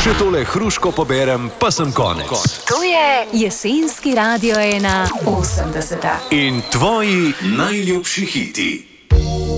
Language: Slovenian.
Še tole hruško poberem, pa sem konec. To je jesenski Radio 1 80. In tvoji najljubši hiti.